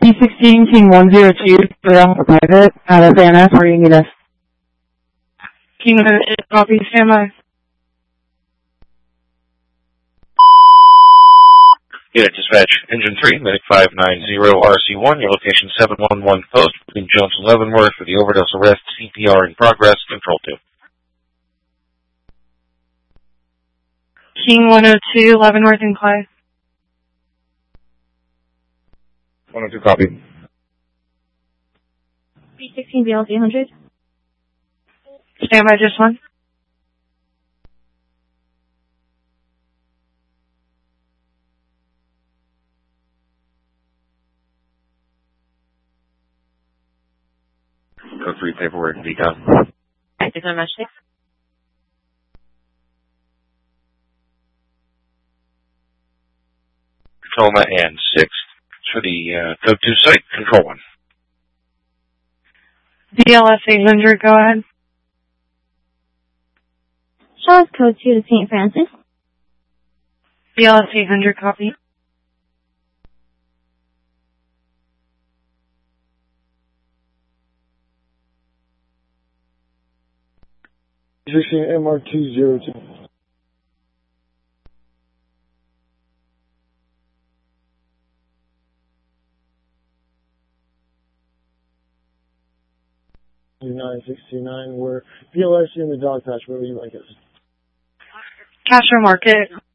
B16 King 102, for private, out of Anna, where you need us. King 102, copy, standby. Unit dispatch, engine 3, medic 590 RC1, your location 711 post, between Jones and Leavenworth for the overdose arrest, CPR in progress, control 2. King 102, Leavenworth and Clay. 102, copy. B16 BLC 100. Standby, just one. Code 3 paperwork and decon. Active on match 6. Control and 6. For the code 2 site, control 1. BLS 800, go ahead. Show us code 2 to St. Francis. BLS 800, copy. MR202. We're BLS in the dog patch. Where would you like us? Castro Market.